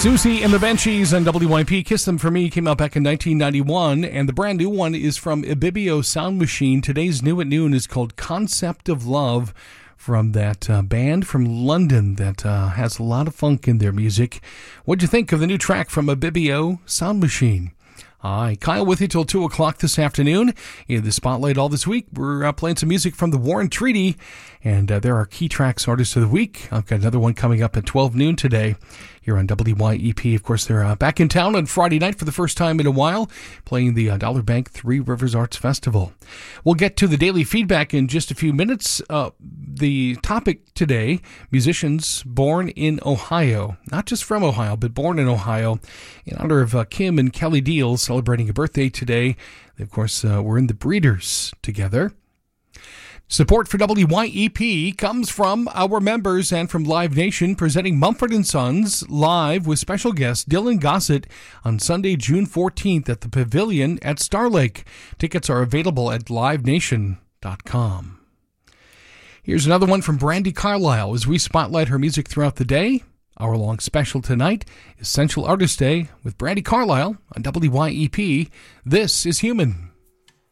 Susie and the Banshees on WYP. Kiss Them For Me came out back in 1991, and the brand new one is from Ibibio Sound Machine. Today's new at noon is called Concept of Love, from that band from London that has a lot of funk in their music. What'd you think of the new track from Ibibio Sound Machine? Hi, Kyle with you till 2 o'clock this afternoon. In the Spotlight all this week, we're playing some music from the Warren Treaty, and there are Key Tracks Artists of the Week. I've got another one coming up at 12 noon today here on WYEP. Of course, they're back in town on Friday night for the first time in a while, playing the Dollar Bank Three Rivers Arts Festival. We'll get to the daily feedback in just a few minutes. The topic today, musicians born in Ohio. Not just from Ohio, but born in Ohio, in honor of Kim and Kelly Deal, celebrating a birthday today. They, of course, were in the Breeders together. Support for WYEP comes from our members and from Live Nation, presenting Mumford & Sons live with special guest Dylan Gossett on Sunday, June 14th at the Pavilion at Star Lake. Tickets are available at livenation.com. Here's another one from Brandi Carlile as we spotlight her music throughout the day. Hour-long special tonight, Essential Artist Day with Brandi Carlile on WYEP. This is Human.